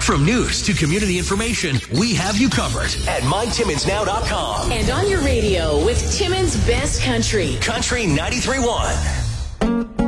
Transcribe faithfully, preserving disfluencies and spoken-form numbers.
From news to community information, we have you covered at my timmons now dot com. And on your radio with Timmons Best Country. Country ninety-three point one.